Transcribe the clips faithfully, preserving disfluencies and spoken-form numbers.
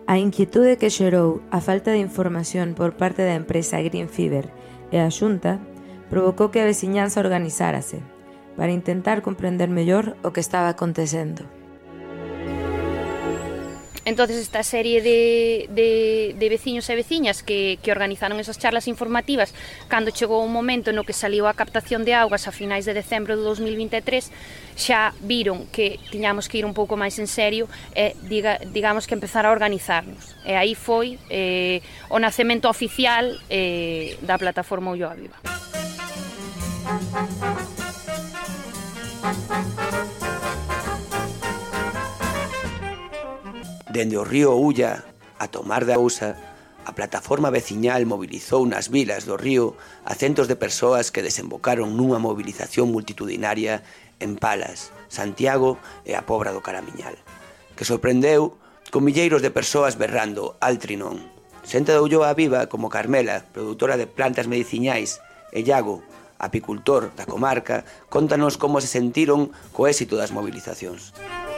A inquietude que xerou a falta de información por parte da empresa Green Fiber e a Xunta provocou que a veciñanza organizárase para intentar comprender mellor o que estaba acontecendo. Entonces esta serie de, de, de veciños e veciñas que, que organizaron esas charlas informativas cando chegou un momento no que saliu a captación de augas a finais de decembro de dos mil vinte e tres, xa viron que tiñamos que ir un pouco máis en serio e diga, digamos que empezar a organizarnos. E aí foi eh, o nacemento oficial eh, da plataforma Ulloa Viva. Dende o río Ulla a Tomar da Ousa, a plataforma veciñal mobilizou nas vilas do río a centos de persoas que desembocaron nunha movilización multitudinaria en Palas, Santiago e a Pobra do Caramiñal, que sorprendeu con milleiros de persoas berrando Altri non. Xente da Ulloa Viva como Carmela, produtora de plantas mediciñais, e Iago, apicultor da comarca, contanos como se sentiron co éxito das movilizacións.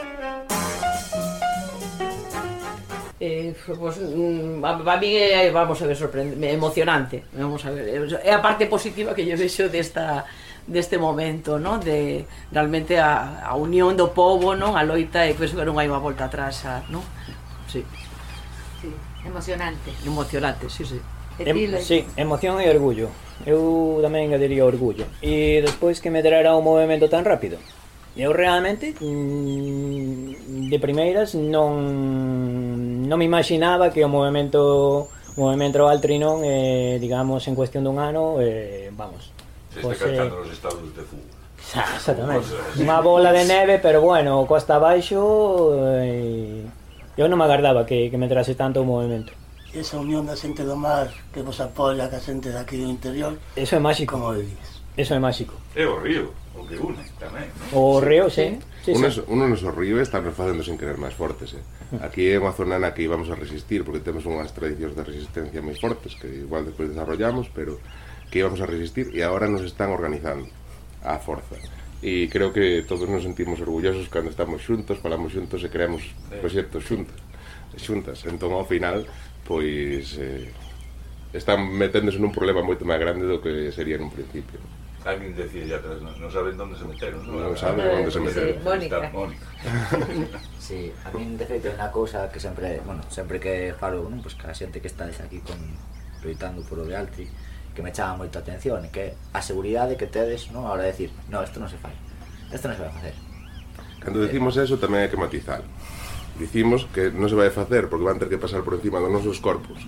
Eh, pues, a mí é, vamos a ver, sorprendente, emocionante, vamos a ver, é a parte positiva que eu vexo desta deste momento, ¿no? De realmente a, a unión do pobo, ¿no? A loita, e penso que non hai unha volta atrás, ¿no? Sí. Sí, emocionante. Emocionante, sí, sí. Em, sí, emoción e orgullo. Eu tamén diría orgullo. E despois que me traerá un movimento tan rápido. Eu realmente de primeiras non non me imaginaba que o movimento o movimento Altri non eh, digamos en cuestión dun ano eh, vamos se está calzando os estados de fuga. Exactamente, unha bola de neve, pero bueno, costa abaixo eh, eu non me agardaba que, que me trase tanto o movimento. Esa unión da xente do mar que vos apoia ca xente daqui do interior, eso é máxico. Como dices? Eso é máxico. É o río, o que une tamén, non? O río, sí. sí, unos, sí. unos nosos ríos están nos facendo sin querer máis fortes, eh? Aquí é unha zona na que íbamos a resistir, porque temos unhas tradicións de resistencia moi fortes, que igual despois desarrollamos, pero que íbamos a resistir, e agora nos están organizando á forza. E creo que todos nos sentimos orgullosos cando estamos xuntos, falamos xuntos e creamos proxectos xuntos, xuntas. Entón, ao final, pois, eh, están meténdose nun problema moito máis grande do que sería nun principio. Alguien decía ya atrás, no, no saben dónde se meteron, ¿no? Non saben onde se meteron. Sí, Mónica. Mónica. Sí, a min de feito é unha cousa que sempre, bueno, sempre que falo, non, pois que a xente que está aquí con loitando por o de Altri, que me chama moito a atención, e que a seguridade que tedes, non, a hora de decir, no, isto non se fai. Isto non se vai facer. Cando decimos eso tamén hai que matizar. Dicimos que non se vai facer porque van ter que pasar por encima dos nosos corpos.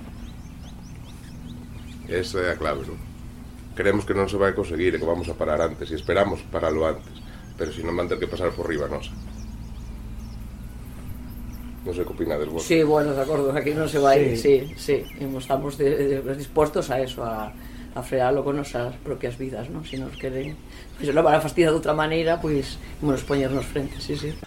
Esa é a clave, non? Queremos que non se vai conseguir e que vamos a parar antes, e esperamos paralo antes, pero se non van ter que pasar por riba nosa. Non sei que opinades vos. Sí, bueno, de acordo, aquí non se vai, sí, sí, sí. Estamos de, de, dispostos a eso, a, a frealo con nosas propias vidas, ¿no? Si nos queren, pues, se lo van a fastidiar de outra maneira, pois, pues, vamos poñernos frente, sí, sí.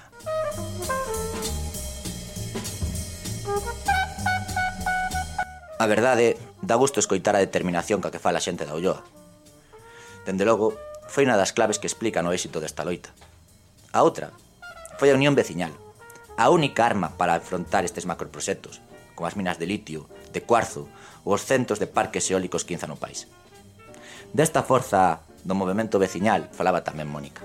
A verdade, dá gusto escoitar a determinación ca que fala a xente da Ulloa. Dende logo, foi unha das claves que explican o éxito desta loita. A outra foi a unión veciñal, a única arma para afrontar estes macroproxectos, como as minas de litio, de cuarzo ou os centros de parques eólicos que inzan o país. Desta forza do movimento veciñal falaba tamén Mónica.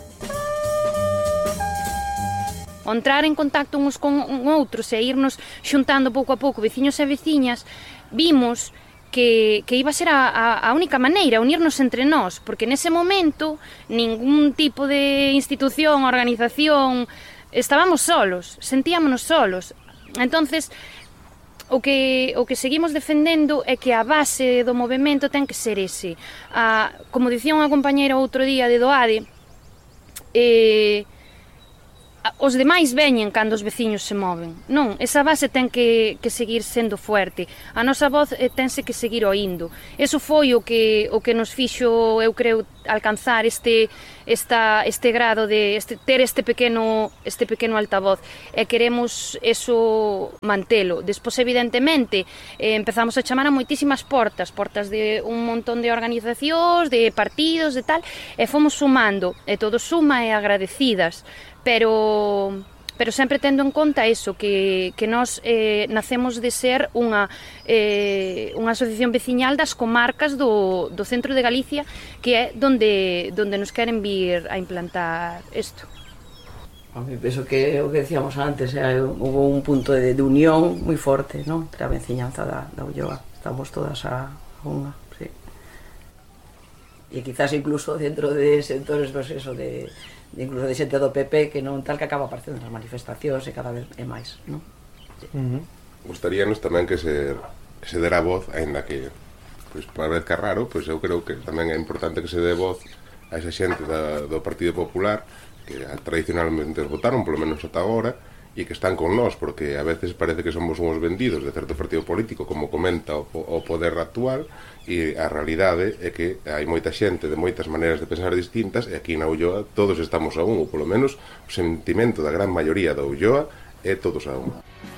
O entrar en contacto uns con outros e irnos xuntando pouco a pouco veciños e veciñas, vimos que, que iba a ser a, a, a única maneira, unirnos entre nós, porque nese momento ningún tipo de institución, organización, estábamos solos, sentíamonos solos. Entonces, o que, o que seguimos defendendo é que a base do movimento ten que ser ese. A, como dicía unha compañeira outro día de Doade, eh, os demais veñen cando os veciños se moven. Non, esa base ten que, que seguir sendo fuerte. A nosa voz eh, tense que seguir oindo. Eso foi o que, o que nos fixo, eu creo, alcanzar este, esta, este grado de este, ter este pequeno, este pequeno altavoz. E queremos eso mantelo. Despois, evidentemente, eh, empezamos a chamar a moitísimas portas, portas de un montón de organizacións, de partidos, de tal, e fomos sumando, e todo suma e agradecidas. Pero pero sempre tendo en conta eso, que, que nós eh, nacemos de ser unha, eh, unha asociación veciñal das comarcas do, do centro de Galicia, que é donde, donde nos queren vir a implantar isto. A mí penso que o que decíamos antes, eh, hubo un punto de, de unión moi forte, ¿no?, entre a veciñanza da, da Ulloa. Estamos todas a, a unha, sí. E quizás incluso dentro de sectores, pues eso, de, de incluso de xente do P P, que non tal que acaba aparecendo nas manifestacións e cada vez é máis, non? Sí. Uh -huh. Gustaríanos tamén que se, que se dera voz, aínda que pois, parezca raro, pois eu creo que tamén é importante que se dé voz a esa xente da, do Partido Popular que tradicionalmente votaron, polo menos ata agora, e que están con nós, porque a veces parece que somos uns vendidos de certo partido político, como comenta o, o poder actual, e a realidade é que hai moita xente de moitas maneiras de pensar distintas, e aquí na Ulloa todos estamos a un, ou polo menos o sentimento da gran maioría da Ulloa é todos a un.